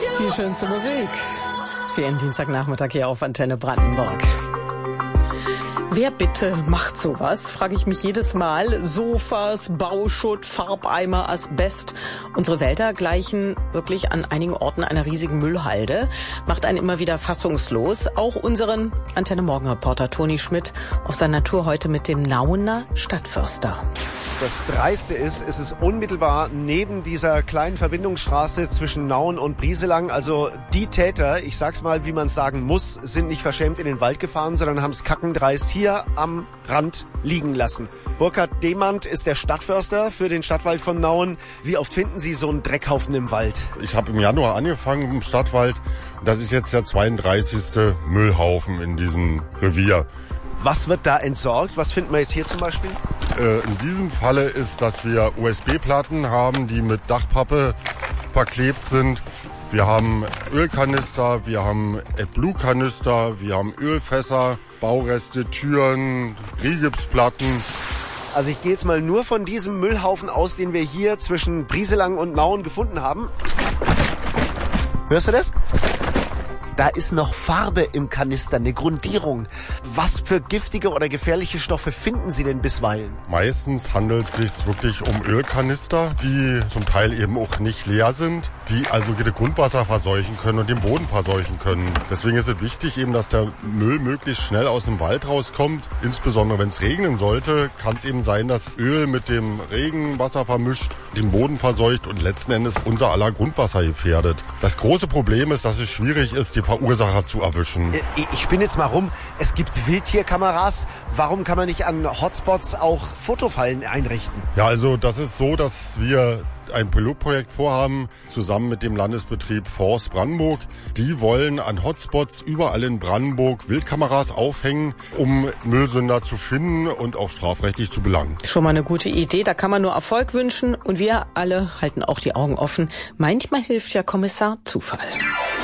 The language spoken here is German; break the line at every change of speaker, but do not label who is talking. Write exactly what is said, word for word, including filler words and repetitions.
Die schönste Musik. Für Ihren Dienstagnachmittag hier auf Antenne Brandenburg. Wer bitte macht sowas, frage ich mich jedes Mal. Sofas, Bauschutt, Farbeimer, Asbest. Unsere Wälder gleichen wirklich an einigen Orten einer riesigen Müllhalde. Macht einen immer wieder fassungslos. Auch unseren Antenne Morgen Reporter Toni Schmidt auf seiner Tour heute mit dem Nauener Stadtförster.
Das Dreiste ist, es ist unmittelbar neben dieser kleinen Verbindungsstraße zwischen Nauen und Brieselang. Also die Täter, ich sag's mal, wie man es sagen muss, sind nicht verschämt in den Wald gefahren, sondern haben es kackendreist hier am Rand liegen lassen. Burkhard Demand ist der Stadtförster für den Stadtwald von Nauen. Wie oft finden Sie so einen Dreckhaufen im Wald?
Ich habe im Januar angefangen im Stadtwald. Das ist jetzt der zweiunddreißigste Müllhaufen in diesem Revier.
Was wird da entsorgt? Was finden wir jetzt hier zum Beispiel?
Äh, in diesem Falle ist, dass wir U S B-Platten haben, die mit Dachpappe verklebt sind. Wir haben Ölkanister, wir haben AdBlue-Kanister, wir haben Ölfässer, Baureste, Türen, Rigipsplatten.
Also ich gehe jetzt mal nur von diesem Müllhaufen aus, den wir hier zwischen Brieselang und Nauen gefunden haben. Hörst du das? Da ist noch Farbe im Kanister, eine Grundierung. Was für giftige oder gefährliche Stoffe finden Sie denn bisweilen?
Meistens handelt es sich wirklich um Ölkanister, die zum Teil eben auch nicht leer sind, die also das Grundwasser verseuchen können und den Boden verseuchen können. Deswegen ist es wichtig eben, dass der Müll möglichst schnell aus dem Wald rauskommt. Insbesondere wenn es regnen sollte, kann es eben sein, dass Öl mit dem Regenwasser vermischt, den Boden verseucht und letzten Endes unser aller Grundwasser gefährdet. Das große Problem ist, dass es schwierig ist, die Verursacher zu erwischen.
Ich bin jetzt mal rum. Es gibt Wildtierkameras. Warum kann man nicht an Hotspots auch Fotofallen einrichten?
Ja, also das ist so, dass wir ein Pilotprojekt vorhaben, zusammen mit dem Landesbetrieb Forst Brandenburg. Die wollen an Hotspots überall in Brandenburg Wildkameras aufhängen, um Müllsünder zu finden und auch strafrechtlich zu belangen.
Schon mal eine gute Idee, da kann man nur Erfolg wünschen und wir alle halten auch die Augen offen. Manchmal hilft ja Kommissar Zufall.